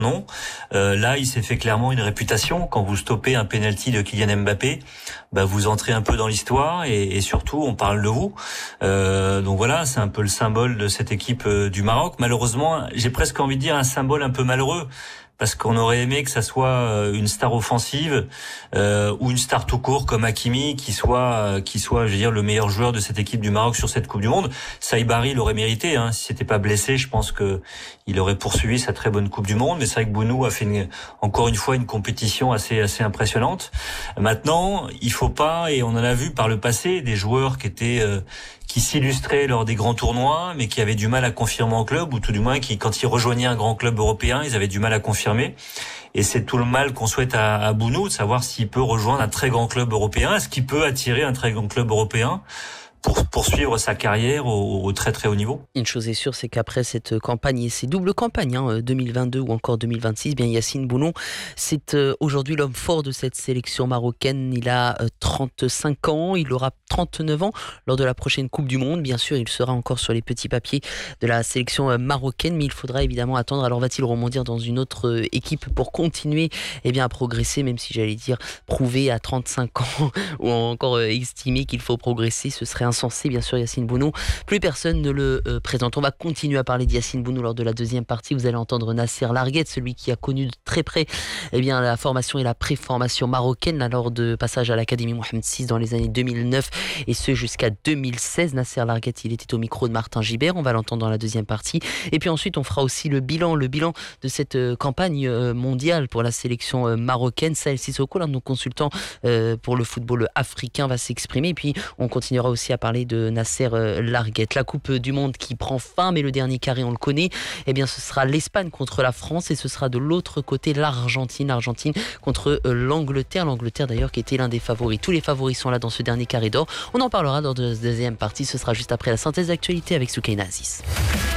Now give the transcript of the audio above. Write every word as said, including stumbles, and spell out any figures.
Non. Euh, là, il s'est fait clairement une réputation. Quand vous stoppez un penalty de Kylian Mbappé, bah vous entrez un peu dans l'histoire et, et surtout on parle de vous. Euh, donc voilà, c'est un peu le symbole de cette équipe euh, du Maroc. Malheureusement, j'ai presque envie de dire un symbole un peu malheureux. Parce qu'on aurait aimé que ça soit une star offensive euh, ou une star tout court comme Hakimi qui soit qui soit je veux dire le meilleur joueur de cette équipe du Maroc sur cette Coupe du Monde. Saïd Barry l'aurait mérité hein. Si c'était pas blessé, je pense que il aurait poursuivi sa très bonne Coupe du Monde, mais c'est vrai que Bounou a fait une, encore une fois une compétition assez assez impressionnante. Maintenant, il faut pas, et on en a vu par le passé des joueurs qui étaient euh, qui s'illustraient lors des grands tournois, mais qui avaient du mal à confirmer en club, ou tout du moins qui, quand ils rejoignaient un grand club européen, ils avaient du mal à confirmer. Et c'est tout le mal qu'on souhaite à, à Bounou, de savoir s'il peut rejoindre un très grand club européen. Est-ce qu'il peut attirer un très grand club européen pour poursuivre sa carrière au, au très très haut niveau? Une chose est sûre, c'est qu'après cette campagne et ces doubles campagnes, hein, deux mille vingt-deux ou encore deux mille vingt-six, bien Yacine Bounou, c'est euh, aujourd'hui l'homme fort de cette sélection marocaine. Il a euh, trente-cinq ans, il aura trente-neuf ans lors de la prochaine Coupe du Monde. Bien sûr, il sera encore sur les petits papiers de la sélection euh, marocaine, mais il faudra évidemment attendre. Alors va-t-il rebondir dans une autre euh, équipe pour continuer eh bien, à progresser, même si j'allais dire prouver à trente-cinq ans ou encore euh, estimer qu'il faut progresser, ce serait insensé, bien sûr, Yacine Bounou. Plus personne ne le euh, présente. On va continuer à parler de Yacine Bounou lors de la deuxième partie. Vous allez entendre Nasser Larguet, celui qui a connu de très près eh bien, la formation et la pré-formation marocaine là, lors de passage à l'Académie Mohamed six dans les années deux mille neuf et ce jusqu'à deux mille seize. Nasser Larguet, il était au micro de Martin Gibert. On va l'entendre dans la deuxième partie. Et puis ensuite, on fera aussi le bilan, le bilan de cette euh, campagne euh, mondiale pour la sélection euh, marocaine. Saël Sissoko, l'un de nos consultants euh, pour le football africain, va s'exprimer. Et puis, on continuera aussi à parler de Nasser Larguet. La Coupe du Monde qui prend fin, mais le dernier carré, on le connaît. Eh bien, ce sera l'Espagne contre la France et ce sera de l'autre côté l'Argentine. L'Argentine contre l'Angleterre. L'Angleterre, d'ailleurs, qui était l'un des favoris. Tous les favoris sont là dans ce dernier carré d'or. On en parlera dans la deuxième partie. Ce sera juste après la synthèse d'actualité avec Soukaina Aziz.